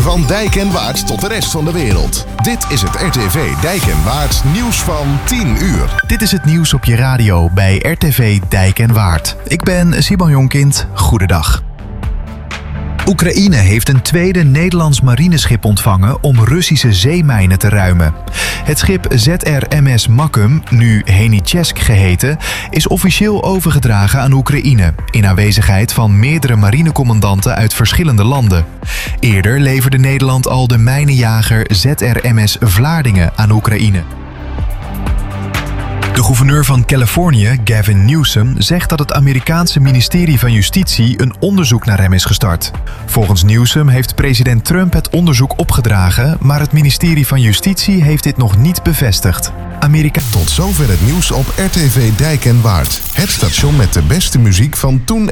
Van Dijk en Waard tot de rest van de wereld. Dit is het RTV Dijk en Waard nieuws van 10 uur. Dit is het nieuws op je radio bij RTV Dijk en Waard. Ik ben Simon Jonkind. Goedendag. Oekraïne heeft een tweede Nederlands marineschip ontvangen om Russische zeemijnen te ruimen. Het schip ZRMS Makkum, nu Henichesk geheten, is officieel overgedragen aan Oekraïne, in aanwezigheid van meerdere marinecommandanten uit verschillende landen. Eerder leverde Nederland al de mijnenjager ZRMS Vlaardingen aan Oekraïne. De gouverneur van Californië, Gavin Newsom, zegt dat het Amerikaanse ministerie van Justitie een onderzoek naar hem is gestart. Volgens Newsom heeft president Trump het onderzoek opgedragen, maar het ministerie van Justitie heeft dit nog niet bevestigd. Tot zover het nieuws op RTV Dijk en Waard. Het station met de beste muziek van toen